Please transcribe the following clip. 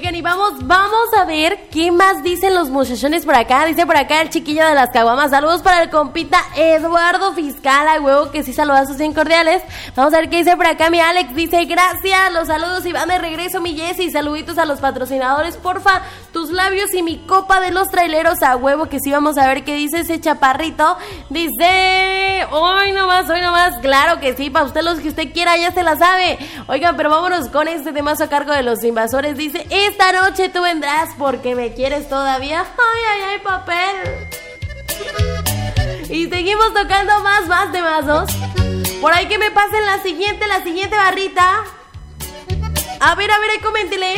Oigan, y vamos a ver qué más dicen los muchachones por acá. Dice por acá el chiquillo de las caguamas. Saludos para el compita Eduardo Fiscal, a huevo, que sí saludazos bien cordiales. Vamos a ver qué dice por acá mi Alex. Dice, gracias, los saludos y van de regreso mi Jessy. Saluditos a los patrocinadores, porfa, tus labios y mi copa de los traileros, a huevo, que sí. Vamos a ver qué dice ese chaparrito. Dice, hoy nomás, claro que sí, para usted los que usted quiera, ya se la sabe. Oigan, pero vámonos con este temazo a cargo de Los Invasores. Dice, esta noche tú vendrás porque me quieres todavía. Ay, papel. Y seguimos tocando más temazos. Por ahí que me pasen la siguiente barrita. A ver, ahí coméntele.